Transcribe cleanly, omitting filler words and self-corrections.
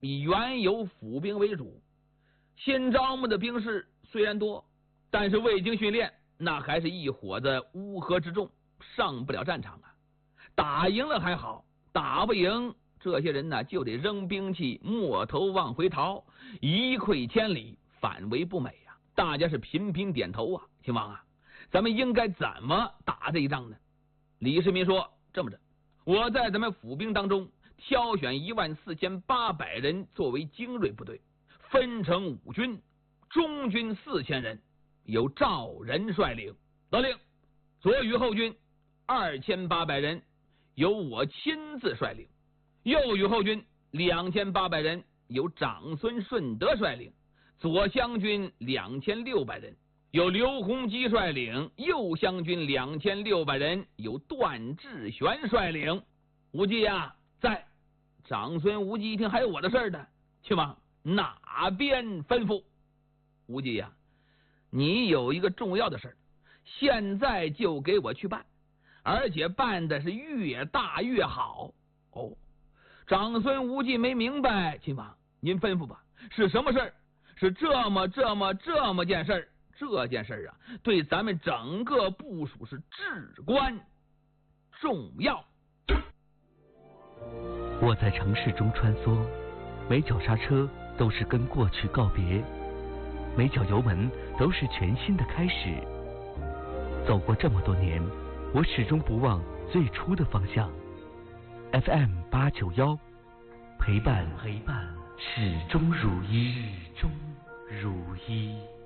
以原有府兵为主。新招募的兵士虽然多，但是未经训练，那还是一伙子乌合之众，上不了战场啊。打赢了还好，打不赢，这些人呢就得扔兵器，抹头往回逃，一溃千里，反为不美呀。大家是频频点头啊。亲王啊，咱们应该怎么打这一仗呢？李世民说，这么着，我在咱们府兵当中挑选14800人作为精锐部队，分成5军，中军4000人，由赵人率领。得令，左与后军2800人由我亲自率领，右与后军2800人由长孙顺德率领，左厢军2600人由刘洪基率领，右厢军2600人由段志玄率领。无忌呀，在。长孙无忌一听还有我的事呢，亲王哪边吩咐？无忌呀，你有一个重要的事，现在就给我去办，而且办的是越大越好。哦，长孙无忌没明白，亲王您吩咐吧，是什么事？是这么件事。这件事啊，对咱们整个部署是至关重要。 我在城市中穿梭，每脚刹车都是跟过去告别，每脚油门都是全新的开始。走过这么多年，我始终不忘最初的方向。FM 891，陪伴始终如一。